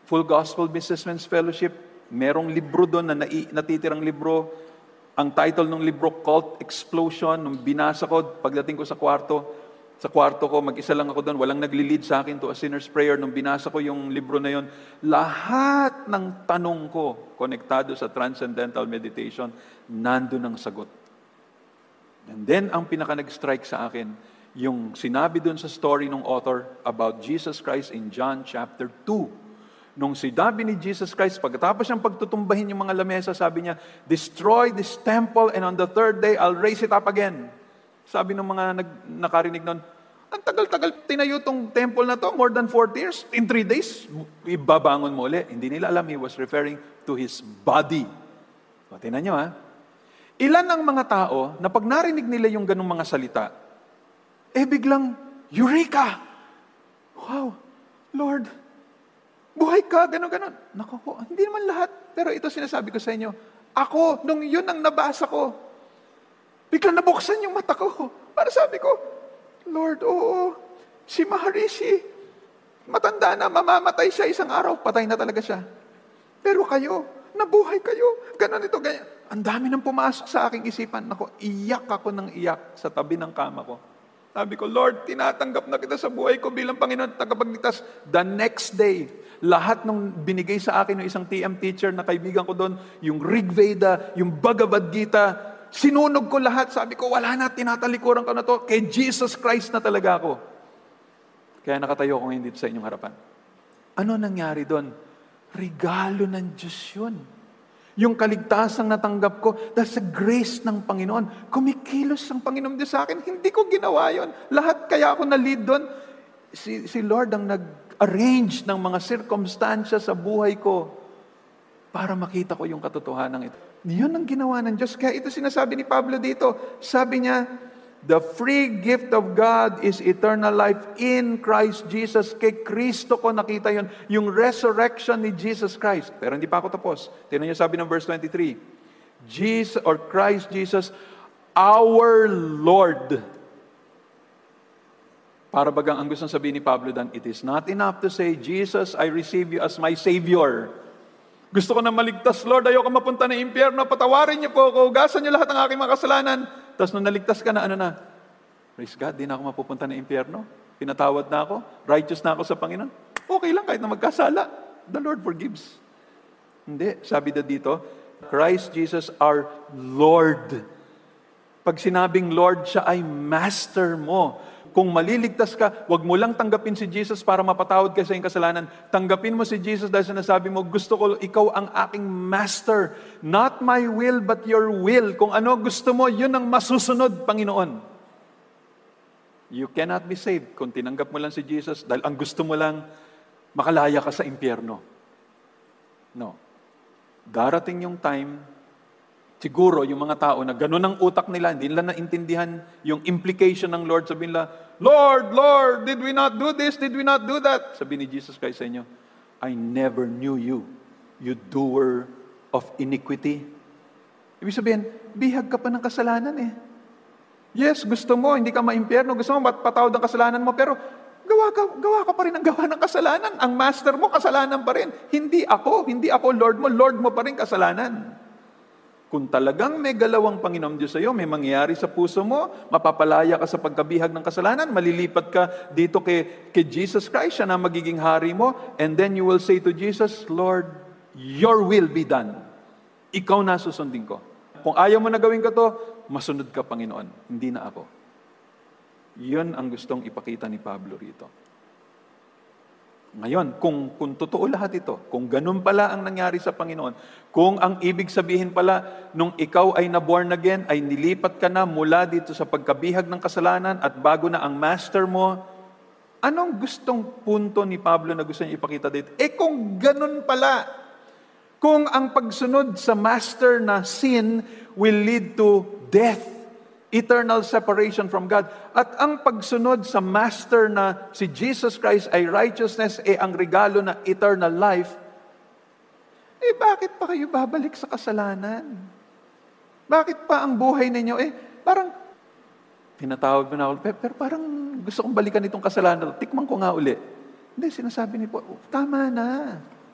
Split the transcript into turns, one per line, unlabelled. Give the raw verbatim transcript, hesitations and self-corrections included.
Full Gospel Businessmen's Fellowship, merong libro doon na nai, natitirang libro. Ang title ng libro, Cult Explosion. Nung binasa ko, pagdating ko sa kwarto, sa kwarto ko, mag-isa lang ako doon, walang nagli-lead sa akin to a sinner's prayer. Nung binasa ko yung libro na yon, lahat ng tanong ko, konektado sa Transcendental Meditation, nandun ang sagot. And then, ang pinaka nag-strike sa akin, yung sinabi doon sa story ng author about Jesus Christ in John chapter two. Nung sinabi ni Jesus Christ, pagkatapos niyang pagtutumbahin yung mga lamesa, sabi niya, destroy this temple and on the third day, I'll raise it up again. Sabi ng mga nag, nakarinig nun, ang tagal-tagal tinayo tong temple na to, more than forty years, in three days, ibabangon mo ulit. Hindi nila alam, he was referring to his body. O, tingnan niyo ha. Ilan ang mga tao na pag narinig nila yung ganung mga salita, eh biglang, Eureka! Wow, Lord, buhay ka, gano'n-gano'n. Naku po, hindi naman lahat. Pero ito sinasabi ko sa inyo, ako, nung yun ang nabasa ko, biglang nabuksan yung mata ko. Para sabi ko, Lord, oo, si Maharishi, matanda na, mamamatay siya isang araw, patay na talaga siya. Pero kayo, nabuhay kayo, gano'n ito, ganyan. Ang dami nang pumasok sa aking isipan. Naku, iyak ako ng iyak sa tabi ng kama ko. Sabi ko, Lord, tinatanggap na kita sa buhay ko bilang Panginoon, tagapagligtas. The next day, lahat ng binigay sa akin ng isang T M teacher na kaibigan ko doon, yung Rig Veda, yung Bhagavad Gita, sinunog ko lahat. Sabi ko, wala na, tinatalikuran ko na to. Kay Jesus Christ na talaga ako. Kaya nakatayo ko ngayon dito sa inyong harapan. Ano nangyari doon? Regalo ng Diyos yun. Yung kaligtasang natanggap ko, dahil sa grace ng Panginoon, kumikilos ang Panginoon Diyos sa akin, hindi ko ginawa yon. Lahat kaya ako na-lead doon. Si, si Lord ang nag-arrange ng mga circumstansya sa buhay ko para makita ko yung katotohanan ito. Yun ang ginawa ng Diyos. Kaya ito sinasabi ni Pablo dito. Sabi niya, the free gift of God is eternal life in Christ Jesus. Kay Kristo ko nakita yun. Yung resurrection ni Jesus Christ. Pero hindi pa ako tapos. Tingnan niyo sabi ng verse twenty-three. Jesus or Christ Jesus, our Lord. Para bagang ang gustong sabihin ni Pablo dan, it is not enough to say, Jesus, I receive you as my Savior. Gusto ko na maligtas, Lord, ayoko mapunta na impyerno, patawarin niyo po ako, hugasan niyo lahat ng aking mga kasalanan. Tapos nung naligtas ka na, ano na? Praise God, di na ako mapupunta na impyerno. Pinatawad na ako, righteous na ako sa Panginoon. Okay lang kahit na magkasala. The Lord forgives. Hindi, sabi na dito, Christ Jesus our Lord. Pag sinabing Lord, siya ay Master mo. Kung maliligtas ka, wag mo lang tanggapin si Jesus para mapatawad ka sa iyong kasalanan. Tanggapin mo si Jesus dahil sinasabi mo, gusto ko, ikaw ang aking master. Not my will, but your will. Kung ano gusto mo, yun ang masusunod, Panginoon. You cannot be saved kung tinanggap mo lang si Jesus dahil ang gusto mo lang, makalaya ka sa impyerno. No. Darating yung time, siguro, yung mga tao na gano'n ang utak nila, hindi nila naintindihan yung implication ng Lord. Sabihin nila, Lord, Lord, did we not do this? Did we not do that? Sabi ni Jesus Christ sa inyo, I never knew you, you doer of iniquity. Ibig sabihin, bihag ka pa ng kasalanan eh. Yes, gusto mo, hindi ka maimpyerno, gusto mo patawad ang kasalanan mo, pero gawa ka, gawa ka pa rin ang gawa ng kasalanan. Ang master mo, kasalanan pa rin. Hindi ako, hindi ako Lord mo, Lord mo pa rin kasalanan. Kung talagang may galawang Panginoon Diyos sa iyo, may mangyayari sa puso mo, mapapalaya ka sa pagkabihag ng kasalanan, malilipat ka dito kay, kay Jesus Christ, siya na magiging hari mo, and then you will say to Jesus, Lord, your will be done. Ikaw na susundin ko. Kung ayaw mo na gawin ko to, masunod ka, Panginoon, hindi na ako. Yun ang gustong ipakita ni Pablo rito. Ngayon, kung, kung totoo lahat ito, kung ganun pala ang nangyari sa Panginoon, kung ang ibig sabihin pala, nung ikaw ay na-born again, ay nilipat ka na mula dito sa pagkabihag ng kasalanan at bago na ang master mo, anong gustong punto ni Pablo na gusto niya ipakita dito? Eh kung ganun pala, kung ang pagsunod sa master na sin will lead to death, eternal separation from God. At ang pagsunod sa master na si Jesus Christ ay righteousness, eh ang regalo na eternal life, eh bakit pa kayo babalik sa kasalanan? Bakit pa ang buhay ninyo, eh parang, tinatawag mo na ako, pero parang gusto kong balikan itong kasalanan, tikman ko nga uli. Hindi, sinasabi ni po, tama na.